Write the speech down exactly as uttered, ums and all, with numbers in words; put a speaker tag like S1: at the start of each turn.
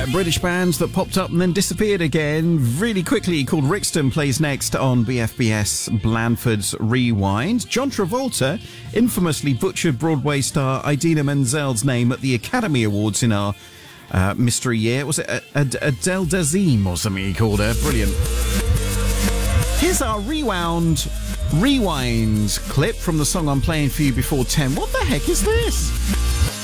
S1: Uh, British band that popped up and then disappeared again really quickly, called Rixton, plays next on B F B S Blandford's Rewind. John Travolta infamously butchered Broadway star Idina Menzel's name at the Academy Awards in our uh, mystery year. Was it Ad- Ad- Adele Dazeem or something he called her? Brilliant. Here's our Rewound Rewind clip from the song I'm playing for you before ten. What the heck is this?